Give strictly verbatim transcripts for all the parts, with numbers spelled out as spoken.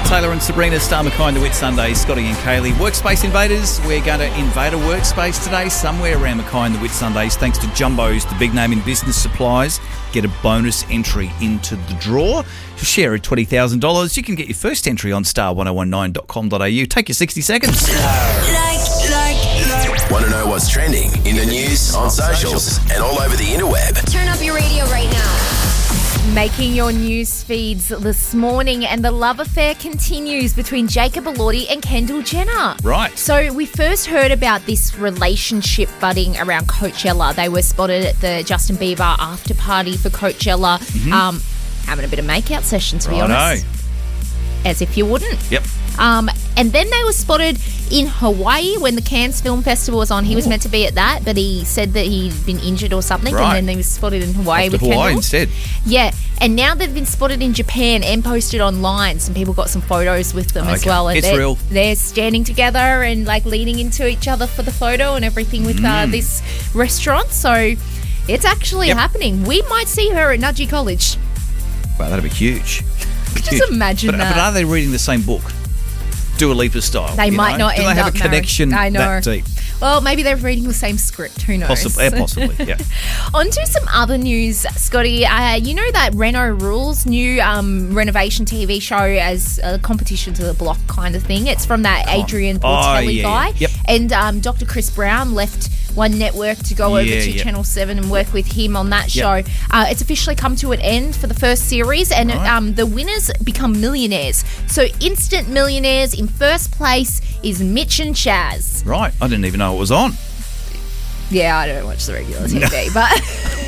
Taylor and Sabrina, Star McKay, the Whit Sundays, Scotty and Kaylee. Workspace Invaders, we're going to invade a workspace today, somewhere around McKay and the Whit Sundays, thanks to Jumbo's, the big name in business supplies. Get a bonus entry into the draw. To share at twenty thousand dollars, you can get your first entry on star ten nineteen dot com dot a u. Take your sixty seconds. Like, like, like. Want to know what's trending in the news, on socials, and all over the interweb? Turn up your radio right now. Making your news feeds this morning, and the love affair continues between Jacob Elordi and Kendall Jenner. Right. So we first heard about this relationship budding around Coachella. They were spotted at the Justin Bieber after party for Coachella, mm-hmm. um, having a bit of makeout session, to be Righto. honest. As if you wouldn't. Yep. Um, and then they were spotted in Hawaii when the Cannes Film Festival was on. He was meant to be at that, but he said that he'd been injured or something, right. and then he was spotted in Hawaii Off with to Hawaii Kendall. instead. Yeah, and now they've been spotted in Japan and posted online. Some people got some photos with them Okay. as well. And It's they're, real. They're standing together and like leaning into each other for the photo and everything with Mm. uh, this restaurant. So it's actually Yep. happening. We might see her at Nudgee College. Wow, that'd be huge. Just Huge. imagine but, that. But are they reading the same book? Dua Lipa style? They you might know? not Do end they have up a connection married. I know. that deep? Well, maybe they're reading the same script. Who knows? Possibly, yeah, possibly, yeah. On to some other news, Scotty. Uh, you know that Reno Rules new um, renovation T V show as a competition to the block kind of thing. It's from that Adrian Portelli oh, yeah. guy. Yep. And um, Doctor Chris Brown left one network to go over Yeah, to yep. Channel seven and work with him on that show. Yep. Uh, it's officially come to an end for the first series, and Right. um, the winners become millionaires. So instant millionaires. In first place is Mitch and Chaz. Right, I didn't even know it was on. Yeah, I don't watch the regular T V, but...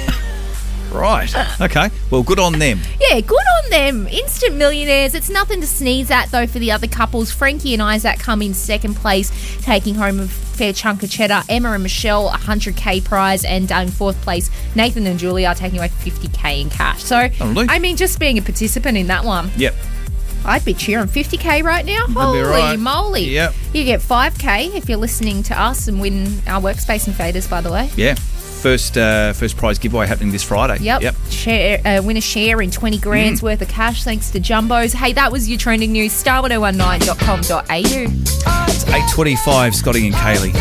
Right, okay. Well, good on them. Yeah, good on them. Instant millionaires. It's nothing to sneeze at, though, for the other couples. Frankie and Isaac come in second place, taking home a fair chunk of cheddar. Emma and Michelle, a one hundred K prize. And uh, in fourth place, Nathan and Julie are taking away fifty K in cash. So, Oh, really? I mean, just being a participant in that one, Yep. I'd be cheering fifty K right now. That'd be Holy right. moly. Yep. You get five K if you're listening to us and win our Workspace Invaders, by the way. Yeah. First uh, first prize giveaway happening this Friday. Yep. Yep. Share, uh, win a share in twenty grand's Mm. worth of cash thanks to Jumbos. Hey, that was your trending news. star ten nineteen dot com dot a u. It's eight twenty-five, Scotty and Kaylee.